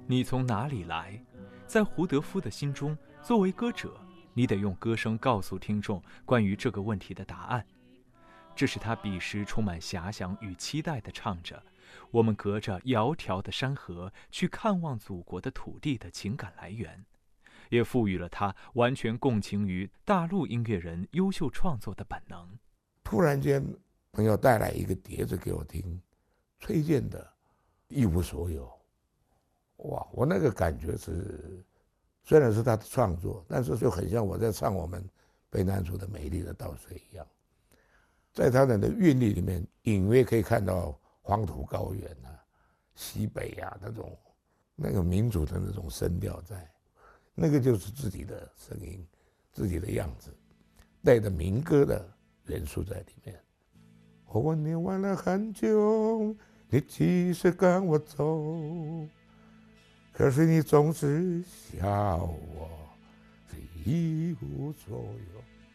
你从哪里来？在胡德夫的心中，作为歌者，你得用歌声告诉听众关于这个问题的答案。这是他彼时充满遐想与期待地唱着我们隔着窈窕的山河去看望祖国的土地的情感来源，也赋予了他完全共情于大陆音乐人优秀创作的本能。 突然间朋友带来一个碟子给我听，崔健的《一无所有》。哇，我那个感觉是，虽然是他的创作，但是就很像我在唱我们北南族的美丽的稻穗一样。在他的韵律里面，隐约可以看到黄土高原啊、西北啊那个民族的那种声调在，那个就是自己的声音、自己的样子，带着民歌的元素在里面。我念完了很久，你其实赶我走，可是你总是笑我是一无所有。